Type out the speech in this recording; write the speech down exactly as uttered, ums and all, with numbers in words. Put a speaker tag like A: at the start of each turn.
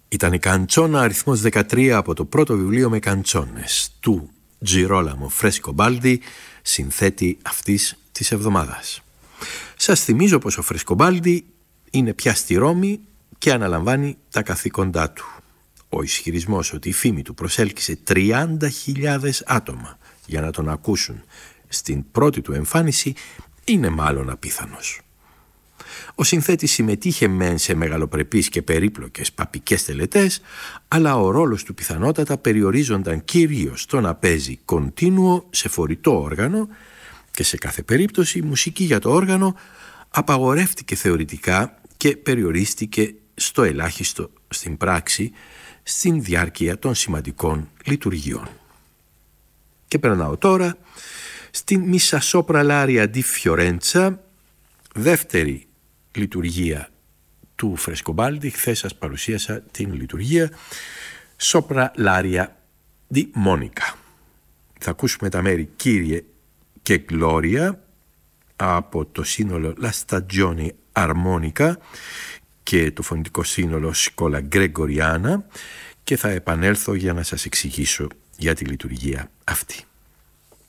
A: Ήταν η καντσόνα αριθμός δεκατρία από το πρώτο βιβλίο με καντσόνες του Τζιρόλαμο Φρέσκομπάλντι, συνθέτη αυτής της εβδομάδας. Σας θυμίζω πως ο Φρέσκομπάλντι είναι πια στη Ρώμη και αναλαμβάνει τα καθήκοντά του. Ο ισχυρισμός ότι η φήμη του προσέλκυσε τριάντα χιλιάδες άτομα για να τον ακούσουν στην πρώτη του εμφάνιση είναι μάλλον απίθανος. Ο συνθέτης συμμετείχε μεν σε μεγαλοπρεπείς και περίπλοκες παπικές τελετές, αλλά ο ρόλος του πιθανότατα περιορίζονταν κυρίως στο να παίζει κοντίνουο σε φορητό όργανο και σε κάθε περίπτωση η μουσική για το όργανο απαγορεύτηκε θεωρητικά και περιορίστηκε στο ελάχιστο στην πράξη στην διάρκεια των σημαντικών λειτουργιών. Και περνάω τώρα στην Μίσα Σόπρα Λάρια ντι Φιωρέντσα, δεύτερη λειτουργία του Φρέσκομπάλντι. Χθες σας παρουσίασα την λειτουργία Σόπρα Λάρια ντι Μόνικα. Θα ακούσουμε τα μέρη Κύριε και Γλώρια από το σύνολο La Stagione Armonica και το φωνητικό σύνολο Σκόλα Γκρεγοριάνα και θα επανέλθω για να σας εξηγήσω για τη λειτουργία αυτή.